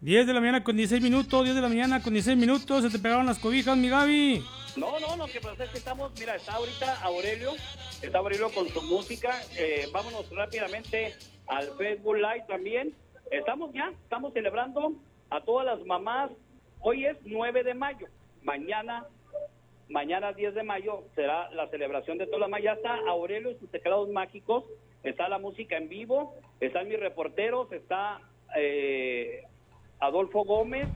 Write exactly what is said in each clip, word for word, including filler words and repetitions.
diez de la mañana con dieciséis minutos, diez de la mañana con dieciséis minutos, se te pegaron las cobijas, mi Gaby. No, no, lo que pasa es que estamos, mira, está ahorita Aurelio, está Aurelio con su música, eh, vámonos rápidamente al Facebook Live también. Estamos ya, estamos celebrando a todas las mamás. Hoy es nueve de mayo, mañana, mañana diez de mayo será la celebración de todas las mamás. Ya está Aurelio y sus teclados mágicos, está la música en vivo, están mis reporteros, está eh, Adolfo Gómez,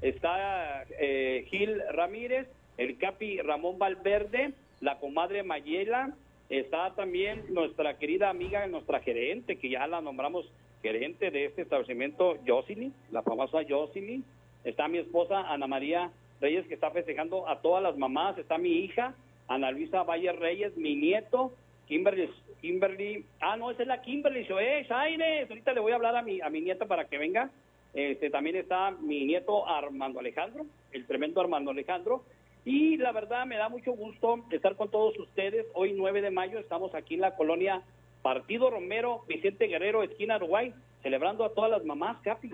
está eh, Gil Ramírez, el Capi Ramón Valverde, la comadre Mayela, está también nuestra querida amiga, nuestra gerente, que ya la nombramos gerente de este establecimiento, Jocelyn, la famosa Jocelyn. Está mi esposa Ana María Reyes, que está festejando a todas las mamás. Está mi hija Ana Luisa Valle Reyes, mi nieto Kimberly, Kimberly, ah no, esa es la Kimberly Joé Shaines. Ahorita le voy a hablar a mi a mi nieta para que venga. Este también está mi nieto Armando Alejandro, el tremendo Armando Alejandro. Y la verdad me da mucho gusto estar con todos ustedes. Hoy nueve de mayo estamos aquí en la colonia Partido Romero, Vicente Guerrero, esquina Uruguay, celebrando a todas las mamás, Capi.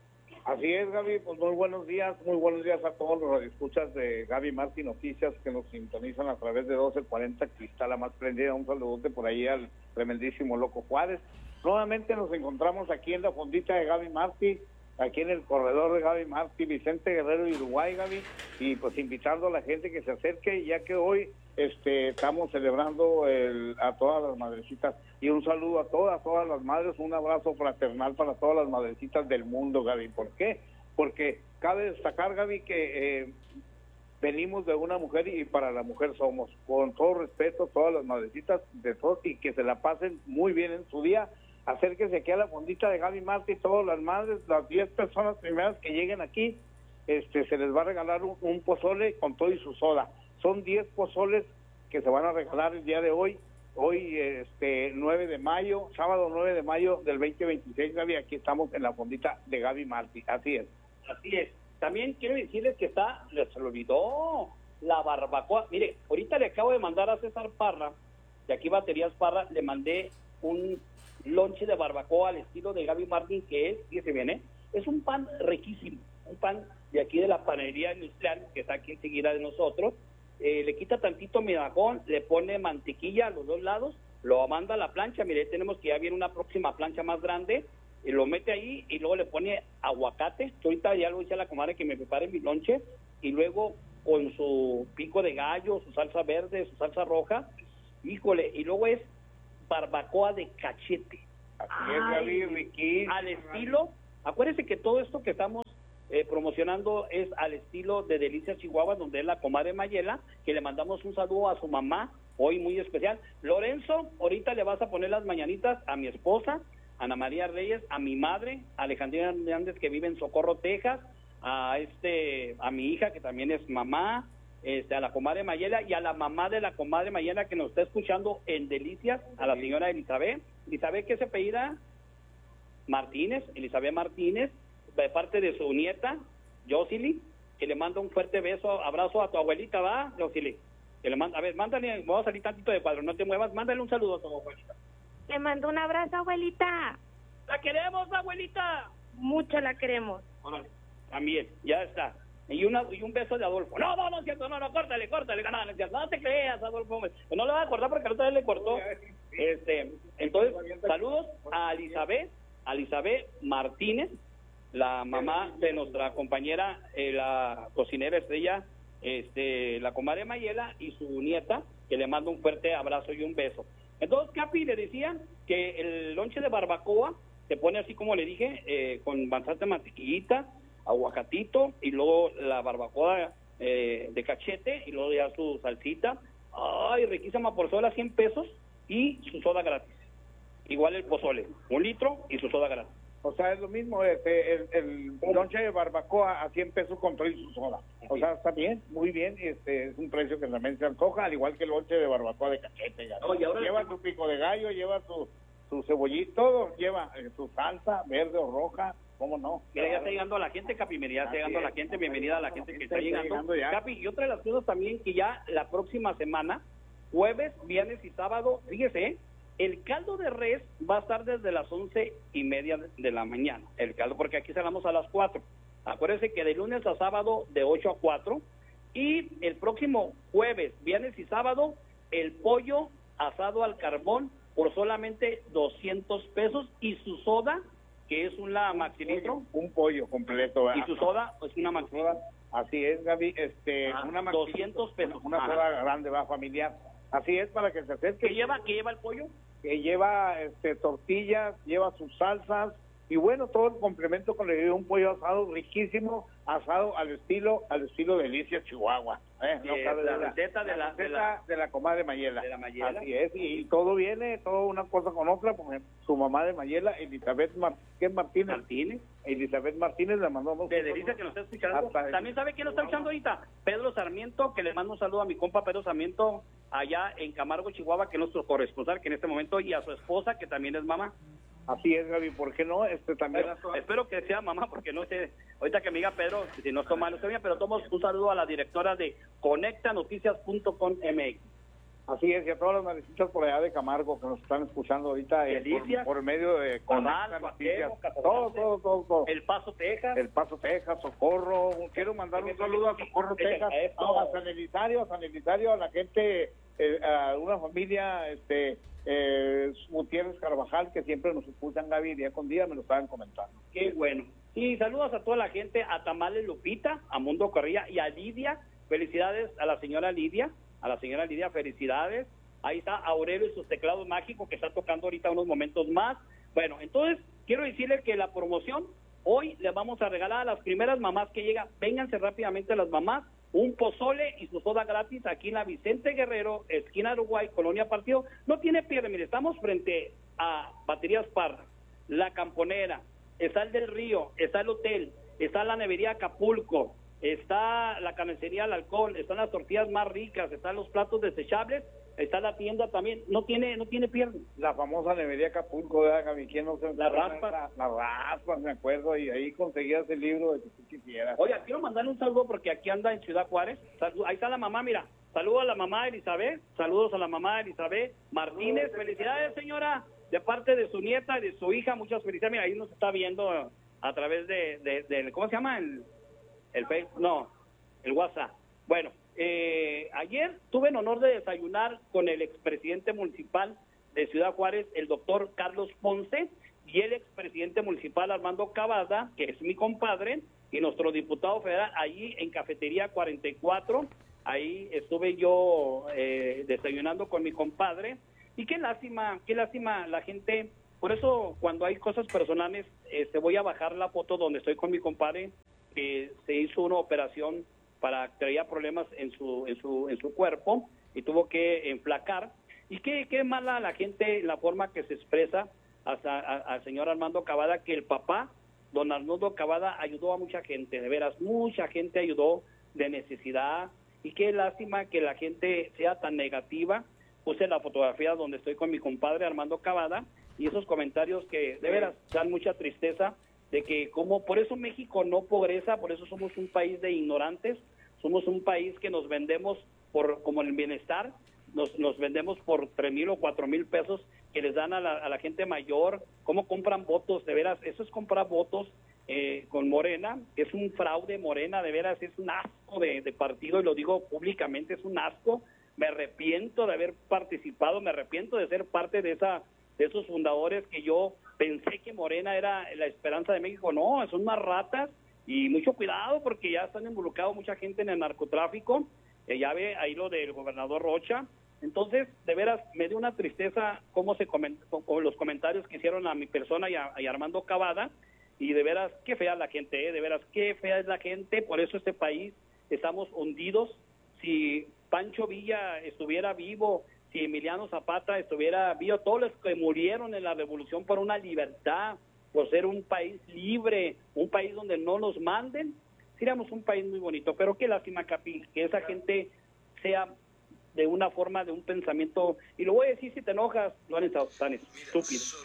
Así es, Gaby, pues muy buenos días, muy buenos días a todos los radioescuchas de Gaby Martín Noticias que nos sintonizan a través de doce cuarenta Cristal, la más prendida. Un saludote por ahí al tremendísimo Loco Juárez. Nuevamente nos encontramos aquí en la fondita de Gaby Martín, aquí en el corredor de Gaby Martí, Vicente Guerrero y Uruguay, Gaby, y pues invitando a la gente que se acerque, ya que hoy este estamos celebrando el, a todas las madrecitas, y un saludo a todas, todas las madres, un abrazo fraternal para todas las madrecitas del mundo, Gaby. ¿Por qué? Porque cabe destacar, Gaby, que eh, venimos de una mujer y para la mujer somos, con todo respeto, todas las madrecitas de todos, y que se la pasen muy bien en su día. Acérquense aquí a la fondita de Gaby Martí, todas las madres, las diez personas primeras que lleguen aquí, este se les va a regalar un, un pozole con todo y su soda. Son diez pozoles que se van a regalar el día de hoy, hoy este nueve de mayo, sábado nueve de mayo del veinte veintiséis, Gaby, aquí estamos en la fondita de Gaby Martí, así es. Así es. También quiero decirles que está, se le olvidó, la barbacoa. Mire, ahorita le acabo de mandar a César Parra, de aquí Baterías Parra, le mandé un lonche de barbacoa al estilo de Gaby Martín, que es, fíjese bien, ¿eh? Es un pan riquísimo, un pan de aquí de la panadería industrial, que está aquí enseguida de nosotros. Eh, le quita tantito migajón, le pone mantequilla a los dos lados, lo manda a la plancha. Mire, tenemos que ya viene una próxima plancha más grande, y lo mete ahí, y luego le pone aguacate. Yo ahorita ya lo hice a la comadre que me prepare mi lonche, y luego con su pico de gallo, su salsa verde, su salsa roja, híjole, y luego es barbacoa de cachete. Así es, Gaby, riquísimo. Al estilo, acuérdense que todo esto que estamos eh, promocionando es al estilo de Delicias Chihuahua, donde es la comadre Mayela, que le mandamos un saludo a su mamá, hoy muy especial. Lorenzo, ahorita le vas a poner las mañanitas a mi esposa, Ana María Reyes, a mi madre, Alejandrina Hernández, que vive en Socorro, Texas, a este, a mi hija, que también es mamá, Este, a la comadre Mayela y a la mamá de la comadre Mayela que nos está escuchando en Delicias, a la señora Elizabeth. Elizabeth, ¿qué se apellida? Martínez, Elizabeth Martínez, de parte de su nieta, Jocelyn, que le manda un fuerte beso, abrazo a tu abuelita, ¿va, Jocelyn? Que le manda, a ver, mándale, vamos a salir tantito de cuadro, no te muevas, mándale un saludo a tu abuelita. Le mando un abrazo, abuelita. ¡La queremos, abuelita! Mucho la queremos. Órale, también, ya está. Y, una, y un beso de Adolfo. No, no, no es cierto, no, no, córtale, córtale, no, no, no, no te creas, Adolfo. No le va a cortar porque otra vez le cortó. Este, entonces, saludos a Elizabeth, a Elizabeth Martínez, la mamá de nuestra compañera, eh, la cocinera estrella, este, la comadre Mayela, y su nieta, que le mando un fuerte abrazo y un beso. Entonces, Capi, le decía que el lonche de barbacoa se pone así como le dije, eh, con bastante mantequillita, aguacatito, y luego la barbacoa eh, de cachete, y luego ya su salsita. Ay, riquísima, por sola cien pesos, y su soda gratis. Igual el pozole, un litro y su soda gratis. O sea, es lo mismo, este, el, el lonche de barbacoa a cien pesos con todo y su soda. O sea, está bien, muy bien, este es un precio que también se antoja, al igual que el lonche de barbacoa de cachete. No, y ahora lleva su pico de gallo, lleva su, su cebollito, todo, lleva eh, su salsa verde o roja, ¿cómo no? Mira, ya está llegando la gente, Capi, mira, ya está llegando la gente, bienvenida a la gente que está llegando. Capi, y otra de las cosas también que ya la próxima semana, jueves, viernes y sábado, fíjese, ¿eh? El caldo de res va a estar desde las once y media de la mañana, el caldo, porque aquí cerramos a las cuatro. Acuérdense que de lunes a sábado de ocho a cuatro. Y el próximo jueves, viernes y sábado, el pollo asado al carbón por solamente doscientos pesos. Y su soda, que es una maxilitro. Un pollo completo. ¿verdad? Y su soda, pues una maxilitro. Así es, Gaby. Este, Ah, una doscientos pesos. Una Ajá. soda grande, va, familiar. Así es, para que se acerque. ¿Qué lleva, qué lleva el pollo? Que lleva este, tortillas, lleva sus salsas y bueno, todo el complemento con el un pollo asado riquísimo, asado al estilo al estilo Delicia Chihuahua. ¿eh? No Eh, cabe la duda. receta de la, receta de la, de la comadre Mayela. de la Mayela. Así es, y, y todo viene, todo una cosa con otra, porque su mamá de Mayela, Elizabeth Mar ¿qué es Martínez? Martínez. Elizabeth Martínez le mandamos. De Delicia, que nos está escuchando. Hasta También sabe quién lo está escuchando ahorita. Pedro Sarmiento, que le mando un saludo a mi compa Pedro Sarmiento allá en Camargo, Chihuahua, que es nuestro corresponsal, que en este momento, y a su esposa, que también es mamá. Así es, Gaby, ¿por qué no? Este también. Pero, espero que sea mamá, porque no sé, ahorita que me diga Pedro, si no estoy mal, no estoy bien, pero tomo un saludo a la directora de conecta noticias punto com M X. Así es, y a todas las madrecitas por allá de Camargo que nos están escuchando ahorita eh, Delicias, por, por medio de Corral, Conecta Cuauhtémoc, Noticias. Catedral, Todo, todo, todo, todo. El Paso, Texas. El Paso, Texas, Socorro. Quiero mandar un saludo a Socorro, Texas, no, a San Elizario, a San Elizario, a la gente, eh, a una familia, este, eh, Gutiérrez Carvajal, que siempre nos escuchan, Gaby, día con día, me lo estaban comentando. Qué bueno. Y saludos a toda la gente, a Tamales Lupita, a Mundo Correa y a Lidia. Felicidades a la señora Lidia, a la señora Lidia, felicidades. Ahí está Aurelio y sus teclados mágicos, que está tocando ahorita unos momentos más. Bueno, entonces quiero decirles que la promoción, hoy les vamos a regalar a las primeras mamás que llegan, vénganse rápidamente las mamás, un pozole y su soda gratis aquí en la Vicente Guerrero, esquina Uruguay, Colonia Partido. No tiene pierde, mire, estamos frente a Baterías Parra, La Camponera, está el del Río, está el hotel, está la nevería Acapulco, está la carnicería al alcohol, están las tortillas más ricas, están los platos desechables, está la tienda también, no tiene no tiene pierde. La famosa nevería Acapulco, ¿verdad, Gaby? ¿Quién no se La raspa. La, la raspa, me acuerdo, y ahí conseguías el libro de que tú quisieras. Oye, quiero mandarle un saludo porque aquí anda en Ciudad Juárez. Salud, ahí está la mamá, mira. Saludos a la mamá Elizabeth, saludos a la mamá Elizabeth Martínez. Felicidades, señora, de parte de su nieta y de su hija. Muchas felicidades. Mira, ahí nos está viendo a través de, de, de ¿cómo se llama? El, el Facebook, no, el WhatsApp. Bueno, eh, ayer tuve el honor de desayunar con el expresidente municipal de Ciudad Juárez, el doctor Carlos Ponce, y el expresidente municipal Armando Cavada, que es mi compadre, y nuestro diputado federal, allí en Cafetería cuarenta y cuatro, ahí estuve yo eh, desayunando con mi compadre, y qué lástima, qué lástima la gente. Por eso cuando hay cosas personales, este, voy a bajar la foto donde estoy con mi compadre, que se hizo una operación para que traía problemas en su en su en su cuerpo y tuvo que enflacar. Y qué, qué mala la gente, la forma que se expresa hasta al señor Armando Cavada, que el papá, don Arnoldo Cavada, ayudó a mucha gente, de veras, mucha gente ayudó de necesidad, y qué lástima que la gente sea tan negativa. Puse la fotografía donde estoy con mi compadre Armando Cavada, y esos comentarios que de veras dan mucha tristeza, de que como por eso México no progresa, por eso somos un país de ignorantes, somos un país que nos vendemos por como el bienestar, nos, nos vendemos por tres mil o cuatro mil pesos que les dan a la, a la gente mayor. ¿Cómo compran votos? De veras, eso es comprar votos eh, con Morena, es un fraude. Morena, de veras, es un asco de, de partido, y lo digo públicamente, es un asco. Me arrepiento de haber participado, me arrepiento de ser parte de esa de esos fundadores que yo pensé que Morena era la esperanza de México. No, son unas ratas, y mucho cuidado porque ya están involucrados mucha gente en el narcotráfico. Eh, ya ve ahí lo del gobernador Rocha. Entonces, de veras, me dio una tristeza cómo se comentó, con los comentarios que hicieron a mi persona y a, y a Armando Cavada, y de veras, qué fea es la gente, ¿eh? De veras, qué fea es la gente. Por eso este país estamos hundidos. Si Pancho Villa estuviera vivo, si Emiliano Zapata estuviera vivo, todos los que murieron en la revolución por una libertad, por ser un país libre, un país donde no nos manden, seríamos un país muy bonito. Pero qué lástima, Capi, que esa gente sea de una forma, de un pensamiento, y lo voy a decir si te enojas, lo han estado tan estúpidos.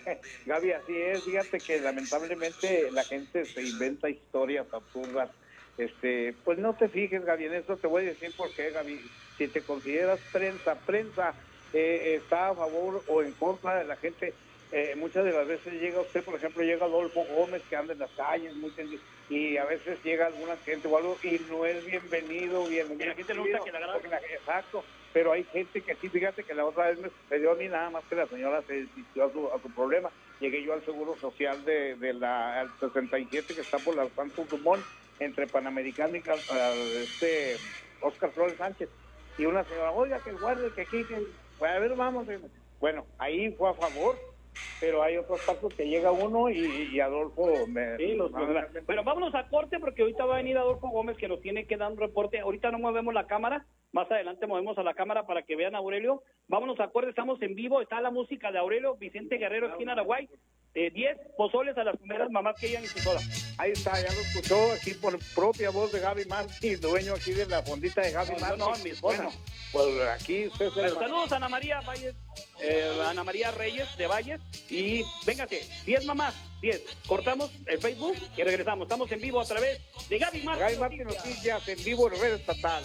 Gaby, así es, fíjate que lamentablemente la gente se inventa historias absurdas. Este, pues no te fijes, Gaby, en eso te voy a decir por qué, Gaby. Si te consideras prensa, prensa eh, está a favor o en contra de la gente, eh, muchas de las veces llega usted, por ejemplo, llega Adolfo Gómez, que anda en las calles, muy tendido, y a veces llega alguna gente o algo, y no es bienvenido, bienvenido. Y la gente le gusta que la agarre. Exacto, pero hay gente que sí, fíjate que la otra vez me sucedió a mí, nada más que la señora se desistió a su, a su problema. Llegué yo al Seguro Social de, de la al sesenta y siete, que está por la Santos Dumont, entre Panamericana y uh, este Oscar Flores Sánchez, y una señora, oiga, que guarde, que aquí, que... Bueno, a ver, vamos. Bueno, ahí fue a favor, pero hay otros casos que llega uno y, y Adolfo me... Sí, los, los, bueno, vámonos a corte porque ahorita va a venir Adolfo Gómez, que nos tiene que dar un reporte. Ahorita no movemos la cámara, más adelante movemos a la cámara para que vean a Aurelio. Vámonos a corte, estamos en vivo, está la música de Aurelio Vicente Guerrero aquí en Araguay. Eh, diez pozoles a las primeras mamás que llegan y su soda. Ahí está, ya lo escuchó aquí por propia voz de Gaby Martí, dueño aquí de la fondita de Gaby No, Martí. no, mi esposa. Bueno, pues aquí usted se... Pero saludos a Ana María Valles, eh, Ana María Reyes de Valles, y véngase, diez mamás, diez. Cortamos el Facebook y regresamos. Estamos en vivo a través de Gaby Martí. Gaby Martí Noticias en vivo en red estatal.